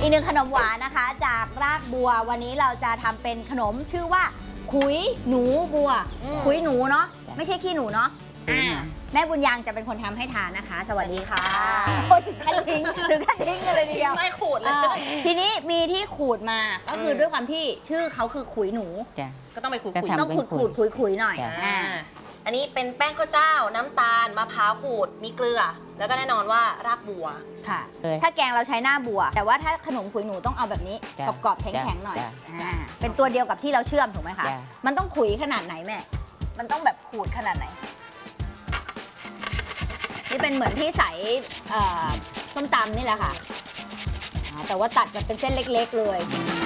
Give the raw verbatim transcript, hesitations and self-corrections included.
กหนึ่งขนมหวานนะคะจากรากบัววันนี้เราจะทำเป็นขนมชื่อว่าขุยหนูบัวขุยหนูเนาะไม่ใช่ขี้หนูเนาะแม่บุญยังจะเป็นคนทำให้ทานนะคะสวัสดีค่ะโอ้ถึงขั้นทิ้งถึงขั้นทิ้งกันเลยทีเดียวไม่ขูดเลยทีนี้มีที่ขูดมาก็คือด้วยความที่ชื่อเขาคือขุยหนูก็ต้องไปขูดต้องขูดขูดขุยขุยหน่อยอันนี้เป็นแป้งข้าวเจ้าน้ำตาลมะพร้าวขูดมีเกลือแล้วก็แน่นอนว่ารากบัวค่ะถ้าแกงเราใช้หน้าบัวแต่ว่าถ้าขนมขุยหนูต้องเอาแบบนี้กรอบๆแข็งๆหน่อยเป็นตัวเดียวกับที่เราเชื่อมถูกไหมคะมันต้องขุยขนาดไหนแม่มันต้องแบบขูดขนาดไหนนี่เป็นเหมือนที่ใส่ส้มตำนี่แหละค่ะแต่ว่าตัดแบบเป็นเส้นเล็กๆเลย